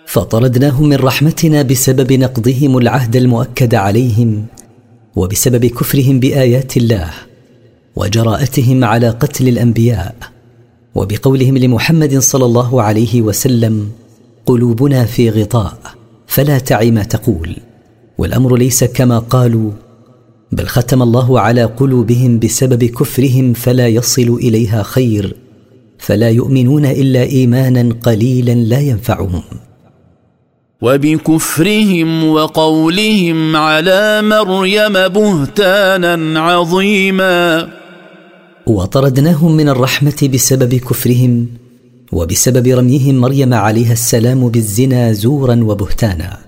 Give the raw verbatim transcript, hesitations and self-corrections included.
فطردناهم من رحمتنا بسبب نقضهم العهد المؤكد عليهم، وبسبب كفرهم بآيات الله، وجراءتهم على قتل الأنبياء، وبقولهم لمحمد صلى الله عليه وسلم: قلوبنا في غطاء فلا تعي ما تقول. والأمر ليس كما قالوا، بل ختم الله على قلوبهم بسبب كفرهم فلا يصل إليها خير، فلا يؤمنون إلا إيمانا قليلا لا ينفعهم. وبكفرهم وقولهم على مريم بهتانا عظيما. وطردناهم من الرحمة بسبب كفرهم، وبسبب رميهم مريم عليها السلام بالزنا زورا وبهتانا.